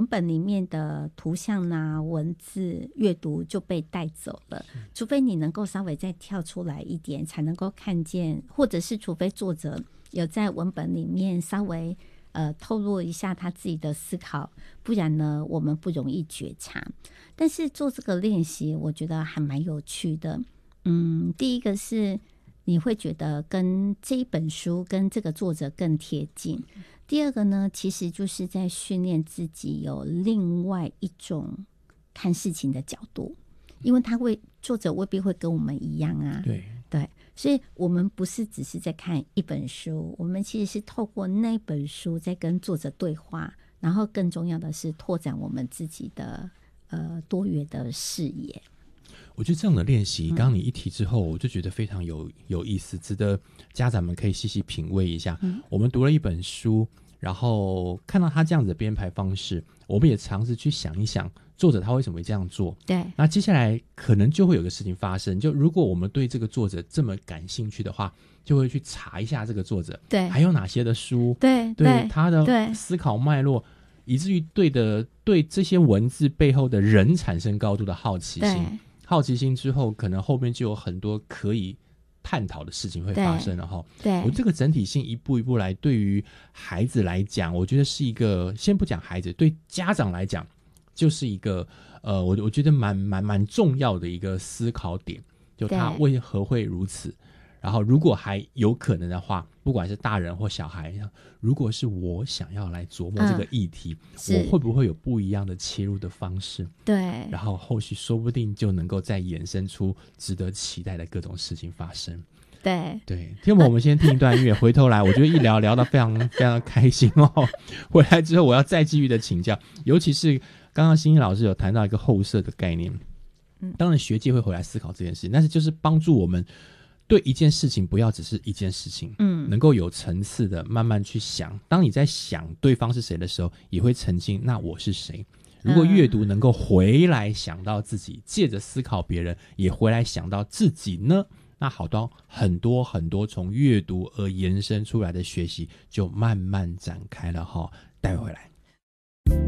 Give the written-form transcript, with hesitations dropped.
本里面的图像啊、文字阅读就被带走了，除非你能够稍微再跳出来一点，才能够看见，或者是除非作者有在文本里面稍微透露一下他自己的思考，不然呢我们不容易觉察。但是做这个练习我觉得还蛮有趣的。第一个是你会觉得跟这一本书跟这个作者更贴近，第二个呢其实就是在训练自己有另外一种看事情的角度，因为作者未必会跟我们一样啊，对，所以我们不是只是在看一本书，我们其实是透过那本书在跟作者对话，然后更重要的是拓展我们自己的多元的视野。 我觉得这样的练习刚刚你一提之后，我就觉得非常有意思，值得家长们可以细细品味一下。我们读了一本书，然后看到他这样子的编排方式，我们也尝试去想一想作者他为什么会这样做。 对， 那接下来可能就会有个事情发生，就如果我们对这个作者这么感兴趣的话，就会去查一下这个作者对还有哪些的书，对他的思考脉络，以至于对这些文字背后的人产生高度的好奇心。好奇心之后，可能后面就有很多可以探讨的事情会发生了哈。对，我这个整体性一步一步来，对于孩子来讲，我觉得是一个，先不讲孩子，对家长来讲，就是一个我觉得蛮重要的一个思考点，就他为何会如此。然后如果还有可能的话，不管是大人或小孩，如果是我想要来琢磨这个议题，我会不会有不一样的切入的方式？对，然后后续说不定就能够再衍生出值得期待的各种事情发生。对，听我们先听一段音乐，回头来我觉得一聊得非常非常开心哦。回来之后我要再继续的请教，尤其是刚刚欣欣老师有谈到一个后设的概念，当然学界会回来思考这件事，但是就是帮助我们对一件事情不要只是一件事情，能够有层次的慢慢去想。当你在想对方是谁的时候，也会澄清那我是谁。如果阅读能够回来想到自己，借着思考别人也回来想到自己呢，那好多很多很多从阅读而延伸出来的学习就慢慢展开了哈。待会回来。